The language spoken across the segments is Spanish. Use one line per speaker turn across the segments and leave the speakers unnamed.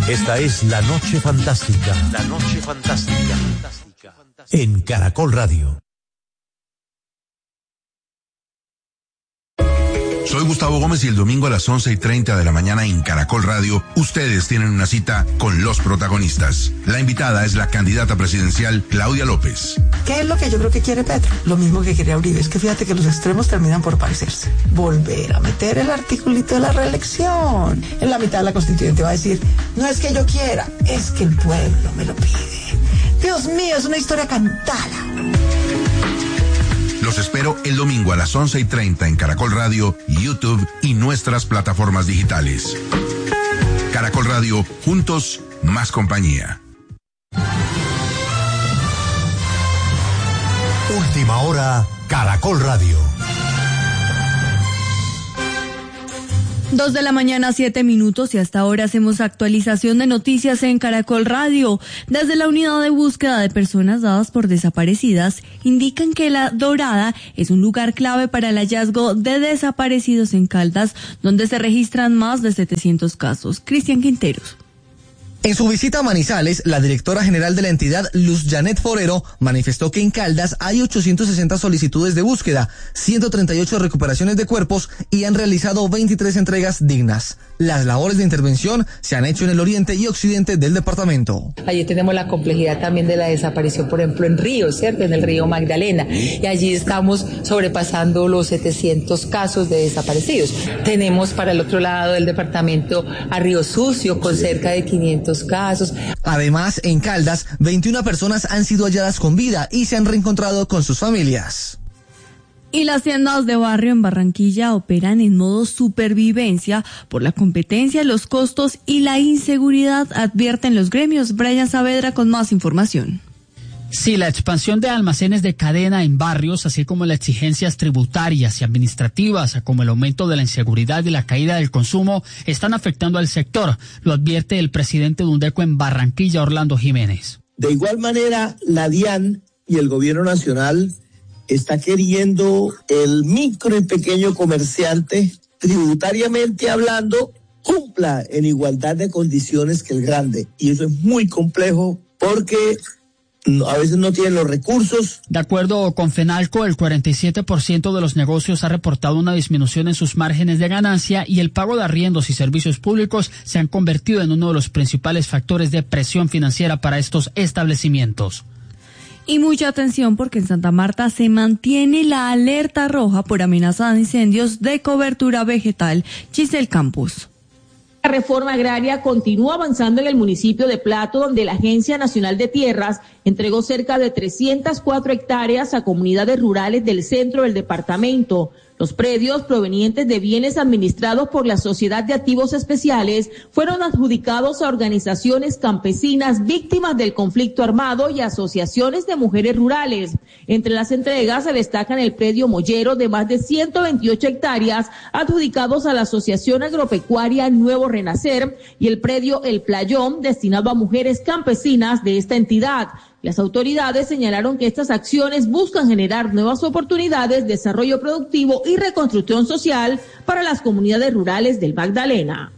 Esta es La Noche Fantástica. La Noche Fantástica. En Caracol Radio.
Soy Gustavo Gómez y el domingo a las 11:30 de la mañana en Caracol Radio, ustedes tienen una cita con los protagonistas. La invitada es la candidata presidencial Claudia López.
¿Qué es lo que yo creo que quiere Petro? Lo mismo que quería Uribe. Es que fíjate que los extremos terminan por parecerse. Volver a meter el articulito de la reelección. En la mitad de la constituyente va a decir, no es que yo quiera, es que el pueblo me lo pide. Dios mío, es una historia cantada.
Los espero el domingo a las 11:30 en Caracol Radio, YouTube y nuestras plataformas digitales. Caracol Radio, juntos, más compañía.
Última hora, Caracol Radio.
2:07 a.m. y hasta ahora hacemos actualización de noticias en Caracol Radio. Desde la unidad de búsqueda de personas dadas por desaparecidas, indican que La Dorada es un lugar clave para el hallazgo de desaparecidos en Caldas, donde se registran más de 700 casos. Cristian Quinteros.
En su visita a Manizales, la directora general de la entidad, Luz Janet Forero, manifestó que en Caldas hay 860 solicitudes de búsqueda, 138 recuperaciones de cuerpos y han realizado 23 entregas dignas. Las labores de intervención se han hecho en el oriente y occidente del departamento.
Allí tenemos la complejidad también de la desaparición, por ejemplo, en Río, ¿cierto? En el río Magdalena. Y allí estamos sobrepasando los 700 casos de desaparecidos. Tenemos para el otro lado del departamento a Río Sucio, con cerca de 500 casos.
Además, en Caldas, 21 personas han sido halladas con vida y se han reencontrado con sus familias.
Y las tiendas de barrio en Barranquilla operan en modo supervivencia por la competencia, los costos y la inseguridad, advierten los gremios. Brian Saavedra con más información.
Sí, la expansión de almacenes de cadena en barrios, así como las exigencias tributarias y administrativas, como el aumento de la inseguridad y la caída del consumo, están afectando al sector, lo advierte el presidente de Undeco en Barranquilla, Orlando Jiménez.
De igual manera, la DIAN y el gobierno nacional está queriendo el micro y pequeño comerciante, tributariamente hablando, cumpla en igualdad de condiciones que el grande. Y eso es muy complejo porque a veces no tienen los recursos.
De acuerdo con Fenalco, el 47% de los negocios ha reportado una disminución en sus márgenes de ganancia y el pago de arriendos y servicios públicos se han convertido en uno de los principales factores de presión financiera para estos establecimientos.
Y mucha atención porque en Santa Marta se mantiene la alerta roja por amenaza de incendios de cobertura vegetal. Giselle Campos.
La reforma agraria continúa avanzando en el municipio de Plato, donde la Agencia Nacional de Tierras entregó cerca de 304 hectáreas a comunidades rurales del centro del departamento. Los predios provenientes de bienes administrados por la Sociedad de Activos Especiales fueron adjudicados a organizaciones campesinas víctimas del conflicto armado y asociaciones de mujeres rurales. Entre las entregas se destacan el predio Mollero de más de 128 hectáreas adjudicados a la Asociación Agropecuaria Nuevo Renacer y el predio El Playón destinado a mujeres campesinas de esta entidad. Las autoridades señalaron que estas acciones buscan generar nuevas oportunidades, desarrollo productivo y reconstrucción social para las comunidades rurales del Magdalena.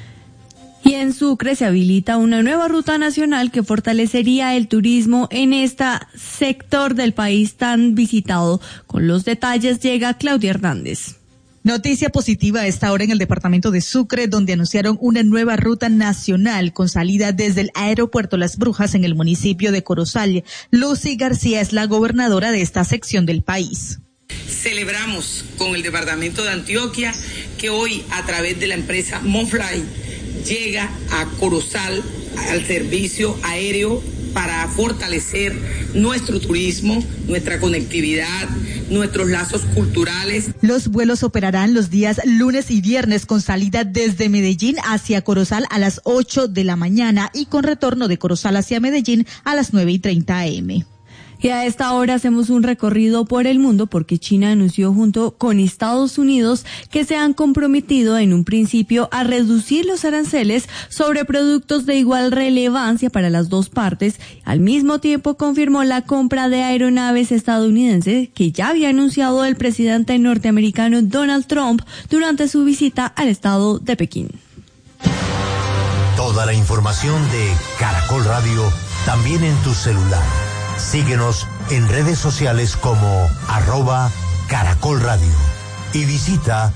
Y en Sucre se habilita una nueva ruta nacional que fortalecería el turismo en este sector del país tan visitado. Con los detalles llega Claudia Hernández.
Noticia positiva a esta hora en el departamento de Sucre, donde anunciaron una nueva ruta nacional con salida desde el aeropuerto Las Brujas en el municipio de Corozal. Lucy García es la gobernadora de esta sección del país.
Celebramos con el departamento de Antioquia que hoy a través de la empresa Monfly llega a Corozal al servicio aéreo para fortalecer nuestro turismo, nuestra conectividad, nuestros lazos culturales.
Los vuelos operarán los días lunes y viernes con salida desde Medellín hacia Corozal a las 8 de la mañana y con retorno de Corozal hacia Medellín a las 9:30 a.m.
Y a esta hora hacemos un recorrido por el mundo porque China anunció junto con Estados Unidos que se han comprometido en un principio a reducir los aranceles sobre productos de igual relevancia para las dos partes. Al mismo tiempo confirmó la compra de aeronaves estadounidenses que ya había anunciado el presidente norteamericano Donald Trump durante su visita al estado de Pekín.
Toda la información de Caracol Radio también en tu celular. Síguenos en redes sociales como @Caracol Radio y visita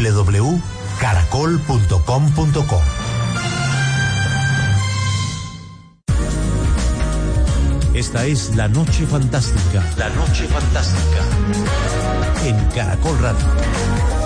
www.caracol.com.co. Esta es La Noche Fantástica. La Noche Fantástica en Caracol Radio.